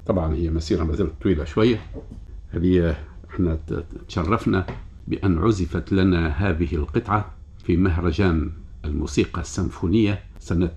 طبعا هي مسيرة ما زالت طويلة شوية. هذه احنا تشرفنا بأن عزفت لنا هذه القطعة في مهرجان الموسيقى السيمفونية سنة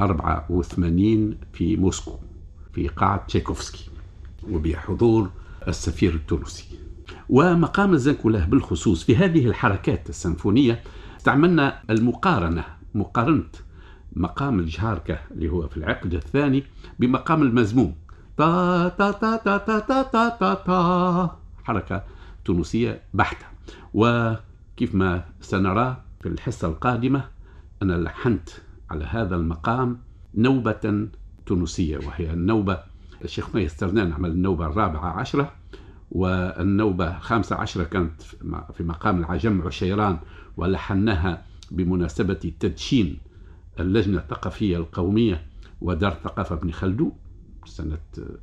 84 في موسكو في قاعة تشايكوفسكي، وبحضور السفير التونسي. ومقام الزنكولاه بالخصوص في هذه الحركات السيمفونية استعملنا مقارنة مقام الجهاركة اللي هو في العقد الثاني بمقام المزموم تا تا تا تا تا تا تا تا تا، حركة تونسية بحتة. وكيف ما سنرى في الحصة القادمة أنا لحنت على هذا المقام نوبة تونسية، وهي النوبة الشيخ مي استرنان عمل النوبة 14، والنوبة 15 كانت في مقام العجم عشيران، ولحنها بمناسبة تدشين اللجنة الثقافية القومية ودار ثقافة ابن خلدون سنة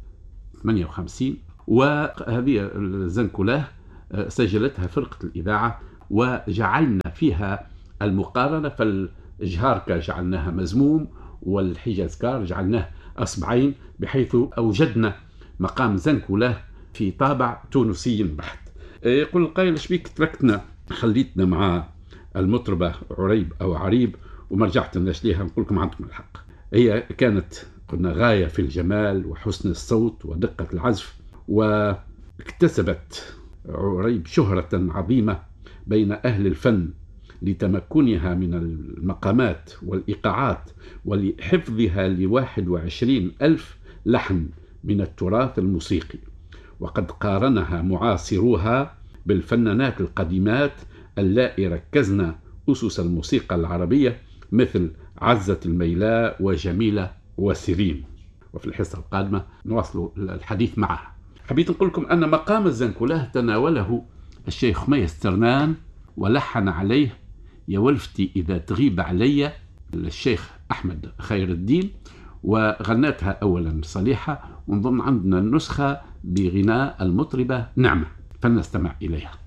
58. وهذه الزنكولاه سجلتها فرقة الإذاعة، وجعلنا فيها المقارنة، فالجهاركة جعلناها مزموم والحجازكار جعلناه أصبعين، بحيث أوجدنا مقام زنكولاه في طابع تونسي بحت. يقول القائل شبيك تركتنا خليتنا مع المطربة عريب أو عريب وما رجعتناش ليها؟ نقول لكم عندكم الحق، هي كانت قلنا غاية في الجمال وحسن الصوت ودقة العزف، واكتسبت عريب شهرة عظيمة بين أهل الفن لتمكنها من المقامات والإيقاعات ولحفظها 21,000 لحن من التراث الموسيقي. وقد قارنها معاصروها بالفنانات القديمات اللائي ركزن أسس الموسيقى العربية مثل عزة الميلاء وجميلة وسيرين. وفي الحصة القادمة نواصل الحديث معها. حبيت نقول لكم أن مقام الزنكولاه تناوله الشيخ مي استرنان ولحن عليه يا ولفتي إذا تغيب علي الشيخ أحمد خير الدين، وغنتها أولا صليحة، ونظن عندنا النسخة بغناء المطربة نعمة، فلنستمع إليها.